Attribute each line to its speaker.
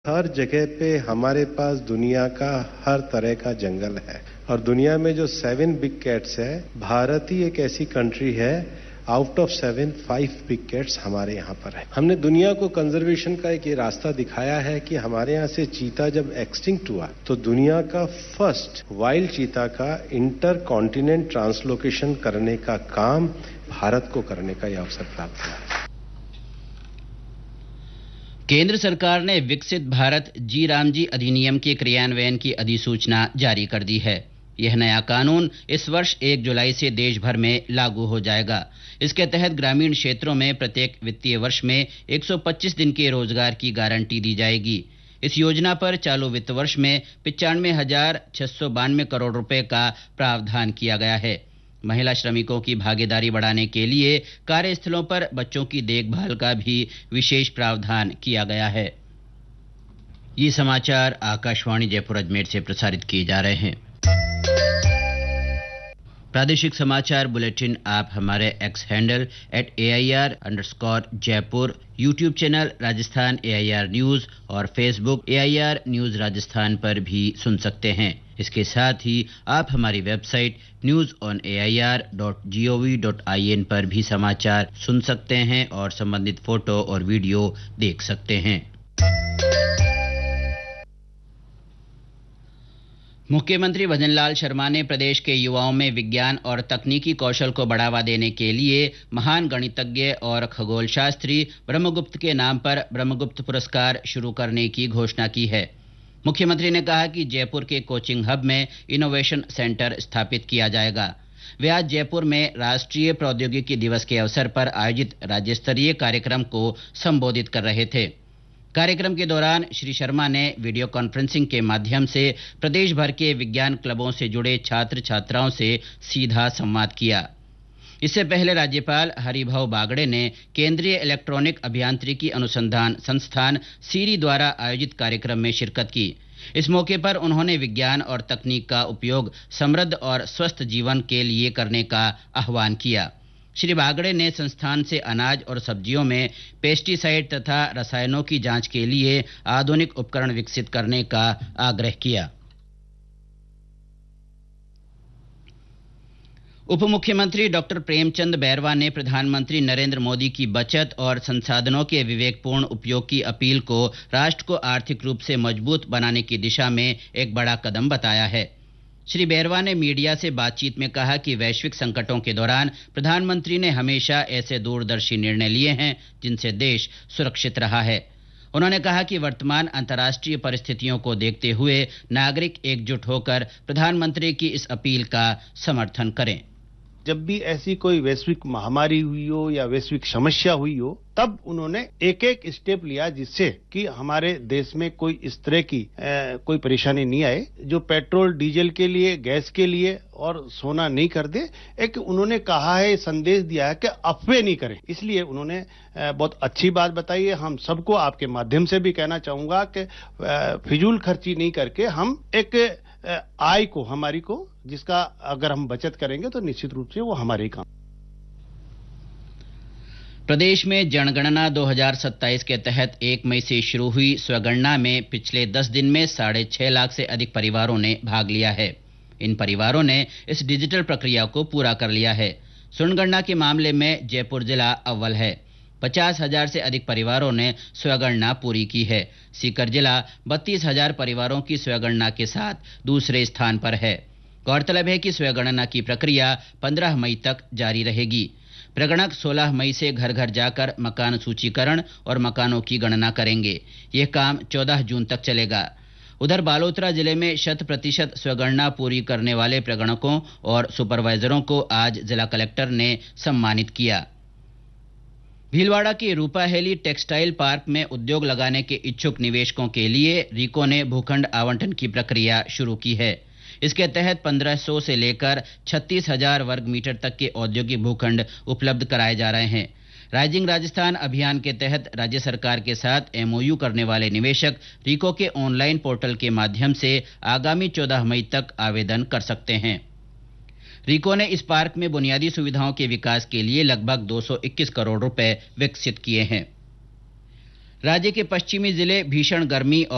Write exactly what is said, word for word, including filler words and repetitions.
Speaker 1: हर जगह पे हमारे पास दुनिया का हर तरह का जंगल है और दुनिया में जो सेवन बिग कैट्स है, भारत ही एक ऐसी कंट्री है out of seven five big cats हमारे यहाँ पर है। हमने दुनिया को कंजर्वेशन का एक ये रास्ता दिखाया है कि हमारे यहाँ से चीता जब एक्सटिंक्ट हुआ तो दुनिया का फर्स्ट वाइल्ड चीता का इंटर कॉन्टिनेंट ट्रांसलोकेशन करने का काम भारत को करने का यह अवसर प्राप्त हुआ है।
Speaker 2: केंद्र सरकार ने विकसित भारत जी रामजी अधिनियम के क्रियान्वयन की अधिसूचना जारी कर दी है। यह नया कानून इस वर्ष एक जुलाई से देश भर में लागू हो जाएगा। इसके तहत ग्रामीण क्षेत्रों में प्रत्येक वित्तीय वर्ष में एक सौ पच्चीस दिन के रोजगार की गारंटी दी जाएगी। इस योजना पर चालू वित्त वर्ष में पिचानवे हजार छह सौ बानवे करोड़ रुपए का प्रावधान किया गया है। महिला श्रमिकों की भागीदारी बढ़ाने के लिए कार्यस्थलों पर बच्चों की देखभाल का भी विशेष प्रावधान किया गया है। ये समाचार आकाशवाणी जयपुर अजमेर से प्रसारित किए जा रहे हैं। प्रादेशिक समाचार बुलेटिन आप हमारे x handle at A I R underscore Jaipur, YouTube channel Rajasthan A I R news और Facebook A I R news Rajasthan पर भी सुन सकते हैं। इसके साथ ही आप हमारी website news on A I R dot G O V dot I N पर भी समाचार सुन सकते हैं और संबंधित फोटो और वीडियो देख सकते हैं। मुख्यमंत्री भजनलाल शर्मा ने प्रदेश के युवाओं में विज्ञान और तकनीकी कौशल को बढ़ावा देने के लिए महान गणितज्ञ और खगोल शास्त्री ब्रह्मगुप्त के नाम पर ब्रह्मगुप्त पुरस्कार शुरू करने की घोषणा की है। मुख्यमंत्री ने कहा कि जयपुर के कोचिंग हब में इनोवेशन सेंटर स्थापित किया जाएगा। वे आज जयपुर में राष्ट्रीय प्रौद्योगिकी दिवस के अवसर पर आयोजित राज्य स्तरीय कार्यक्रम को संबोधित कर रहे थे। कार्यक्रम के दौरान श्री शर्मा ने वीडियो कॉन्फ्रेंसिंग के माध्यम से प्रदेश भर के विज्ञान क्लबों से जुड़े छात्र छात्राओं से सीधा संवाद किया। इससे पहले राज्यपाल हरिभाऊ बागड़े ने केंद्रीय इलेक्ट्रॉनिक अभियांत्रिकी अनुसंधान संस्थान सीरी द्वारा आयोजित कार्यक्रम में शिरकत की। इस मौके पर उन्होंने विज्ञान और तकनीक का उपयोग समृद्ध और स्वस्थ जीवन के लिए करने का आह्वान किया। श्री बागड़े ने संस्थान से अनाज और सब्जियों में पेस्टिसाइड तथा रसायनों की जांच के लिए आधुनिक उपकरण विकसित करने का आग्रह किया। उप मुख्यमंत्री डॉक्टर प्रेमचंद बैरवा ने प्रधानमंत्री नरेंद्र मोदी की बचत और संसाधनों के विवेकपूर्ण उपयोग की अपील को राष्ट्र को आर्थिक रूप से मजबूत बनाने की दिशा में एक बड़ा कदम बताया है। श्री बैरवा ने मीडिया से बातचीत में कहा कि वैश्विक संकटों के दौरान प्रधानमंत्री ने हमेशा ऐसे दूरदर्शी निर्णय लिए हैं जिनसे देश सुरक्षित रहा है। उन्होंने कहा कि वर्तमान अंतर्राष्ट्रीय परिस्थितियों को देखते हुए नागरिक एकजुट होकर प्रधानमंत्री की इस अपील का समर्थन करें।
Speaker 3: जब भी ऐसी कोई वैश्विक महामारी हुई हो या वैश्विक समस्या हुई हो, तब उन्होंने एक एक स्टेप लिया जिससे कि हमारे देश में कोई इस तरह की ए, कोई परेशानी नहीं आए, जो पेट्रोल डीजल के लिए, गैस के लिए और सोना नहीं कर दे। एक उन्होंने कहा है, संदेश दिया है कि अफवाह नहीं करें। इसलिए उन्होंने ए, बहुत अच्छी बात बताई है। हम सबको आपके माध्यम से भी कहना चाहूंगा कि फिजूल खर्ची नहीं करके हम एक आय को, हमारी को, जिसका अगर हम बचत करेंगे तो निश्चित रूप से वो हमारे काम।
Speaker 2: प्रदेश में जनगणना दो हज़ार सत्ताईस के तहत एक मई से शुरू हुई स्वगणना में पिछले दस दिन में साढ़े छह लाख से अधिक परिवारों ने भाग लिया है। इन परिवारों ने इस डिजिटल प्रक्रिया को पूरा कर लिया है। जनगणना के मामले में जयपुर जिला अव्वल है। पचास हजार से अधिक परिवारों ने स्वगणना पूरी की है। सीकर जिला बत्तीस हजार परिवारों की स्वगणना के साथ दूसरे स्थान पर है। गौरतलब है कि स्वगणना की प्रक्रिया पंद्रह मई तक जारी रहेगी। प्रगणक सोलह मई से घर घर जाकर मकान सूचीकरण और मकानों की गणना करेंगे। यह काम चौदह जून तक चलेगा। उधर बालोतरा जिले में शत प्रतिशत स्वगणना पूरी करने वाले प्रगणकों और सुपरवाइजरों को आज जिला कलेक्टर ने सम्मानित किया। भीलवाड़ा के रूपाहेली टेक्सटाइल पार्क में उद्योग लगाने के इच्छुक निवेशकों के लिए रीको ने भूखंड आवंटन की प्रक्रिया शुरू की है। इसके तहत पंद्रह सौ से लेकर छत्तीस हजार वर्ग मीटर तक के औद्योगिक भूखंड उपलब्ध कराए जा रहे हैं। राइजिंग राजस्थान अभियान के तहत राज्य सरकार के साथ एम ओ यू करने वाले निवेशक रीको के ऑनलाइन पोर्टल के माध्यम से आगामी चौदह मई तक आवेदन कर सकते हैं। रीको ने इस पार्क में बुनियादी सुविधाओं के विकास के लिए लगभग दो सौ इक्कीस करोड़ रुपए विकसित किए हैं। राज्य के पश्चिमी जिले भीषण गर्मी और